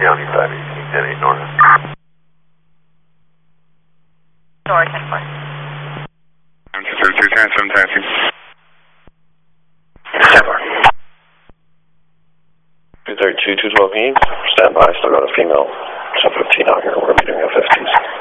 County 518, 10-8 North. North, 10-4. 32, 7 taxi. 232, 212 Eames. Stand by, still got a female 715 out here. We're going to be doing a 50s.